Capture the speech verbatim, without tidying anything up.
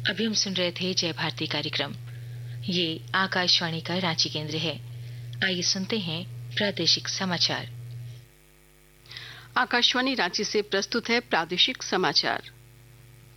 अभी हम सुन रहे थे जय भारती कार्यक्रम। ये आकाशवाणी का रांची केंद्र है। आइए सुनते हैं प्रादेशिक समाचार। आकाशवाणी रांची से प्रस्तुत है प्रादेशिक समाचार।